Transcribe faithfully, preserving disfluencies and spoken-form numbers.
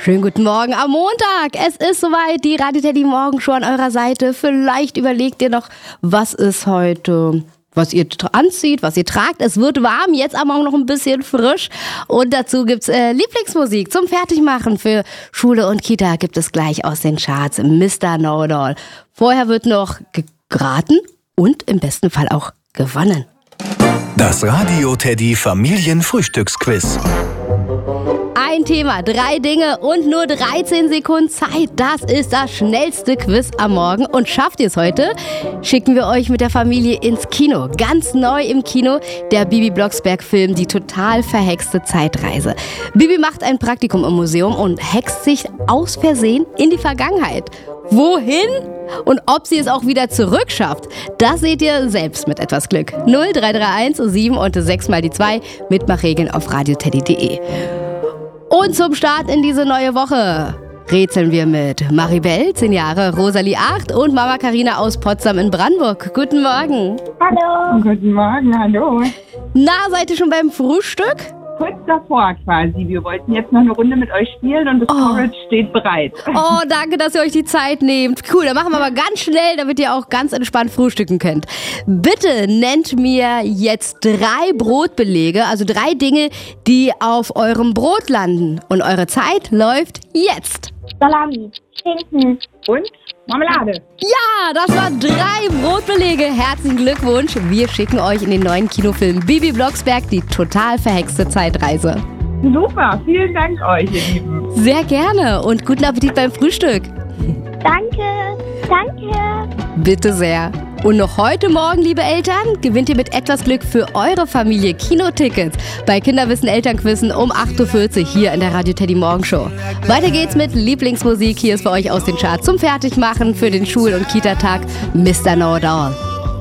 Schönen guten Morgen am Montag. Es ist soweit, die Radio Teddy Morgenshow an eurer Seite. Vielleicht überlegt ihr noch, was ist heute, was ihr anzieht, was ihr tragt. Es wird warm, jetzt aber auch noch ein bisschen frisch. Und dazu gibt's äh, Lieblingsmusik zum Fertigmachen für Schule und Kita. Gibt es gleich aus den Charts Mister Know-it-all. Vorher wird noch geraten und im besten Fall auch gewonnen. Das Radio Teddy Familienfrühstücksquiz. Ein Thema, drei Dinge und nur dreizehn Sekunden Zeit. Das ist das schnellste Quiz am Morgen. Und schafft ihr es heute, schicken wir euch mit der Familie ins Kino. Ganz neu im Kino, der Bibi Blocksberg-Film Die total verhexte Zeitreise. Bibi macht ein Praktikum im Museum und hext sich aus Versehen in die Vergangenheit. Wohin? Und ob sie es auch wieder zurückschafft, das seht ihr selbst mit etwas Glück. null drei drei eins sieben und sechs mal die zwei. Mitmachregeln auf radioteddy punkt de. Und zum Start in diese neue Woche rätseln wir mit Maribel, zehn Jahre, Rosalie, acht und Mama Carina aus Potsdam in Brandenburg. Guten Morgen. Hallo. Guten Morgen, hallo. Na, seid ihr schon beim Frühstück? Kurz davor quasi. Wir wollten jetzt noch eine Runde mit euch spielen und das oh. Porridge steht bereit. Oh, danke, dass ihr euch die Zeit nehmt. Cool, dann machen wir aber ganz schnell, damit ihr auch ganz entspannt frühstücken könnt. Bitte nennt mir jetzt drei Brotbelege, also drei Dinge, die auf eurem Brot landen. Und eure Zeit läuft jetzt. Salami, Schinken und Marmelade. Ja, das waren drei Brotbelege. Herzlichen Glückwunsch. Wir schicken euch in den neuen Kinofilm Bibi Blocksberg, die total verhexte Zeitreise. Super, vielen Dank euch, ihr Lieben. Sehr gerne und guten Appetit beim Frühstück. Danke, danke. Bitte sehr. Und noch heute Morgen, liebe Eltern, gewinnt ihr mit etwas Glück für eure Familie Kinotickets bei Kinderwissen Elternquizzen um acht Uhr vierzig hier in der Radio Teddy Morgenshow. Weiter geht's mit Lieblingsmusik. Hier ist für euch aus den Charts zum Fertigmachen für den Schul- und Kita-Tag Mister Know-it-all.